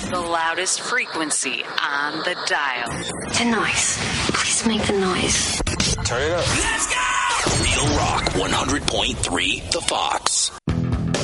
the loudest frequency on the dial. The noise. Please make the noise. Turn it up. Let's go! Real Rock 100.3 The Fox.